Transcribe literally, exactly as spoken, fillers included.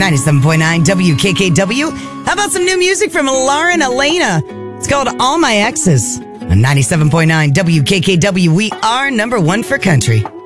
ninety-seven point nine W K K W. How about some new music from Lauren Elena? It's called All My Exes. On ninety-seven point nine W K K W, we are number one for country.